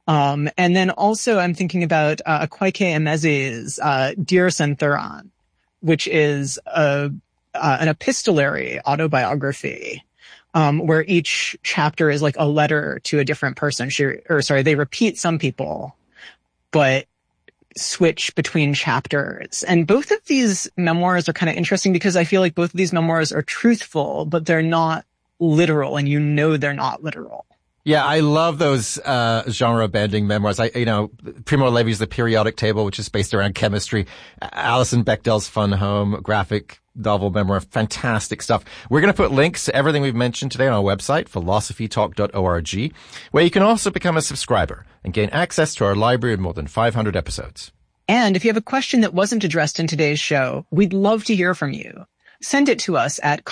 And then also I'm thinking about Akwaeke Emezi's Dear Centuran, which is an epistolary autobiography, where each chapter is like a letter to a different person. They repeat some people, but switch between chapters. And both of these memoirs are kind of interesting because I feel like both of these memoirs are truthful, but they're not literal, and they're not literal. Yeah, I love those genre-bending memoirs. Primo Levi's The Periodic Table, which is based around chemistry. Alison Bechdel's Fun Home, graphic novel memoir, fantastic stuff. We're going to put links to everything we've mentioned today on our website, philosophytalk.org, where you can also become a subscriber and gain access to our library of more than 500 episodes. And if you have a question that wasn't addressed in today's show, we'd love to hear from you. Send it to us at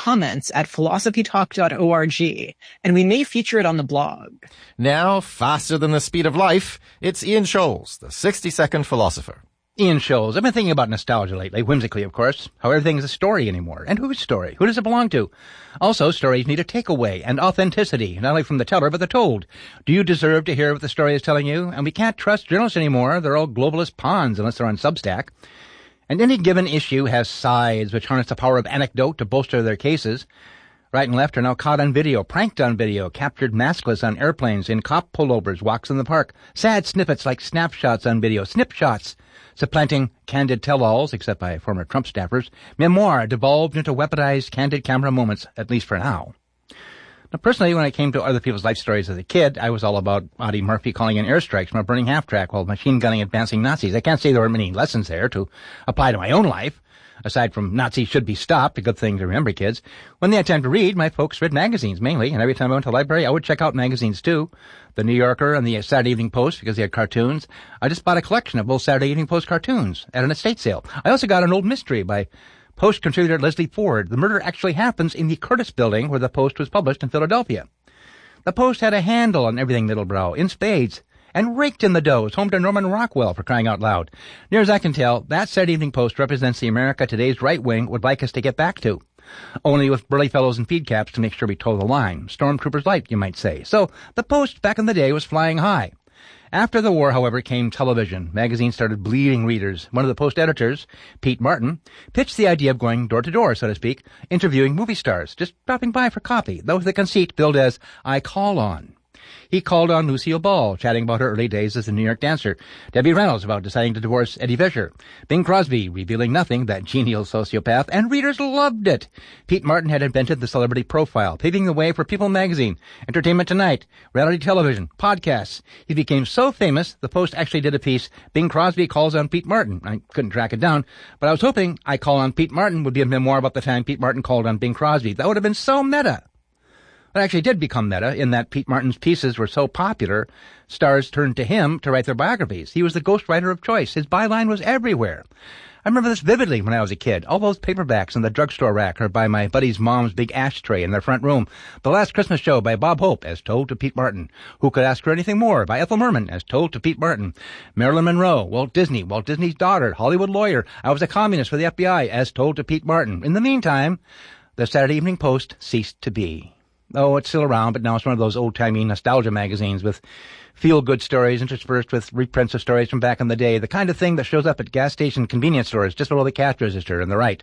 comments@philosophytalk.org, and we may feature it on the blog. Now, faster than the speed of life, it's Ian Scholes, the 60-second philosopher. Ian Scholes. I've been thinking about nostalgia lately, whimsically, of course. How everything is a story anymore. And whose story? Who does it belong to? Also, stories need a takeaway and authenticity, not only from the teller, but the told. Do you deserve to hear what the story is telling you? And we can't trust journalists anymore. They're all globalist pawns unless they're on Substack. And any given issue has sides which harness the power of anecdote to bolster their cases. Right and left are now caught on video, pranked on video, captured maskless on airplanes, in cop pullovers, walks in the park. Sad snippets like snapshots on video, snipshots, supplanting candid tell-alls, except by former Trump staffers. Memoir devolved into weaponized candid camera moments, at least for now. Now, personally, when I came to other people's life stories as a kid, I was all about Audie Murphy calling in airstrikes from a burning half-track while machine gunning advancing Nazis. I can't say there were many lessons there to apply to my own life. Aside from Nazis should be stopped, a good thing to remember, kids. When they had time to read, my folks read magazines mainly, and every time I went to the library, I would check out magazines too. The New Yorker and the Saturday Evening Post, because they had cartoons. I just bought a collection of both Saturday Evening Post cartoons at an estate sale. I also got an old mystery by Post contributor Leslie Ford. The murder actually happens in the Curtis Building, where the Post was published in Philadelphia. The Post had a handle on everything Middlebrow, in spades, and raked in the dough. It's home to Norman Rockwell, for crying out loud. Near as I can tell, that Saturday Evening Post represents the America today's right wing would like us to get back to. Only with burly fellows in feed caps to make sure we toe the line. Stormtroopers light, you might say. So, the Post back in the day was flying high. After the war, however, came television. Magazines started bleeding readers. One of the Post editors, Pete Martin, pitched the idea of going door to door, so to speak, interviewing movie stars, just dropping by for coffee, though with the conceit billed as, I call on. He called on Lucille Ball, chatting about her early days as a New York dancer. Debbie Reynolds about deciding to divorce Eddie Fisher. Bing Crosby revealing nothing, that genial sociopath, and readers loved it. Pete Martin had invented the celebrity profile, paving the way for People magazine, Entertainment Tonight, reality television, podcasts. He became so famous, the Post actually did a piece, Bing Crosby calls on Pete Martin. I couldn't track it down, but I was hoping I Call on Pete Martin would be a memoir about the time Pete Martin called on Bing Crosby. That would have been so meta. It actually did become meta in that Pete Martin's pieces were so popular, stars turned to him to write their biographies. He was the ghostwriter of choice. His byline was everywhere. I remember this vividly when I was a kid. All those paperbacks in the drugstore rack or by my buddy's mom's big ashtray in their front room. The Last Christmas Show by Bob Hope, as told to Pete Martin. Who Could Ask for Anything More by Ethel Merman, as told to Pete Martin. Marilyn Monroe, Walt Disney's daughter, Hollywood lawyer. I was a communist for the FBI, as told to Pete Martin. In the meantime, the Saturday Evening Post ceased to be. Oh, it's still around, but now it's one of those old-timey nostalgia magazines with feel-good stories interspersed with reprints of stories from back in the day, the kind of thing that shows up at gas station convenience stores just below the cash register on the right.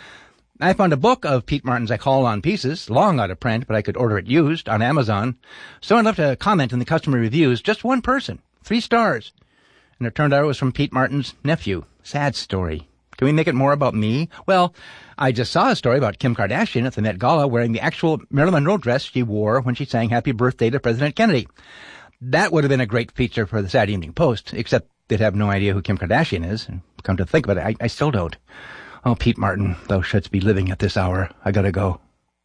I found a book of Pete Martin's I Call on pieces, long out of print, but I could order it used on Amazon. Someone left a comment in the customer reviews, just one person, 3 stars. And it turned out it was from Pete Martin's nephew. Sad story. Can we make it more about me? Well, I just saw a story about Kim Kardashian at the Met Gala wearing the actual Marilyn Monroe dress she wore when she sang Happy Birthday to President Kennedy. That would have been a great feature for the Saturday Evening Post, except they'd have no idea who Kim Kardashian is. And come to think of it, I still don't. Oh, Pete Martin, thou shouldst be living at this hour. I gotta go.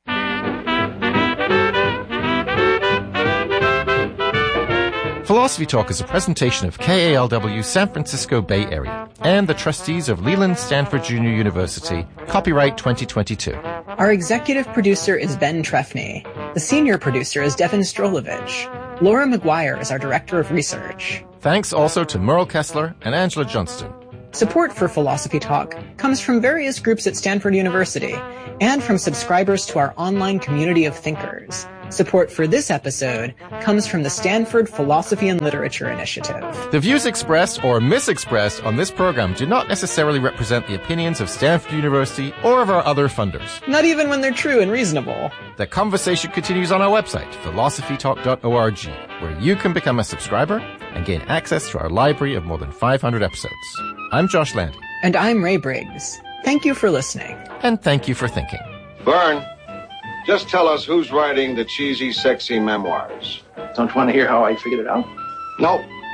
Philosophy Talk is a presentation of KALW San Francisco Bay Area and the trustees of Leland Stanford Junior University, copyright 2022. Our executive producer is Ben Trefny. The senior producer is Devin Strolovich. Laura McGuire is our director of research. Thanks also to Merle Kessler and Angela Johnston. Support for Philosophy Talk comes from various groups at Stanford University and from subscribers to our online community of thinkers. Support for this episode comes from the Stanford Philosophy and Literature Initiative. The views expressed or misexpressed on this program do not necessarily represent the opinions of Stanford University or of our other funders. Not even when they're true and reasonable. The conversation continues on our website, philosophytalk.org, where you can become a subscriber and gain access to our library of more than 500 episodes. I'm Josh Landy. And I'm Ray Briggs. Thank you for listening. And thank you for thinking. Vern, just tell us who's writing the cheesy, sexy memoirs. Don't you want to hear how I figured it out? Nope.